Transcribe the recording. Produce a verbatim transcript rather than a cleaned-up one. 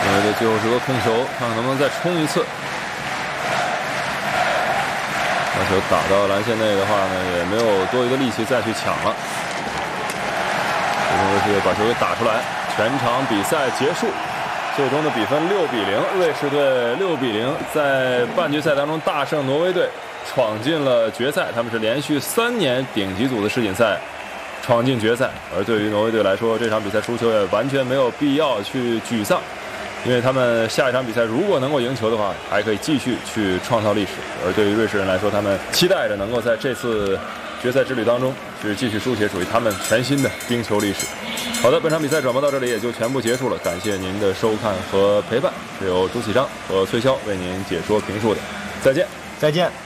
因为这最后是个控球，看看能不能再冲一次。把球打到篮线内的话呢，也没有多余的力气再去抢了。最终是把球给打出来，全场比赛结束，最终的比分六比零，瑞士队六比零在半决赛当中大胜挪威队，闯进了决赛。他们是连续三年顶级组的世锦赛闯进决赛。而对于挪威队来说，这场比赛输球也完全没有必要去沮丧，因为他们下一场比赛如果能够赢球的话，还可以继续去创造历史。而对于瑞士人来说，他们期待着能够在这次决赛之旅当中去继续书写属于他们全新的冰球历史。好的，本场比赛转播到这里也就全部结束了，感谢您的收看和陪伴，是由朱启章和崔潇为您解说评述的，再见， 再见。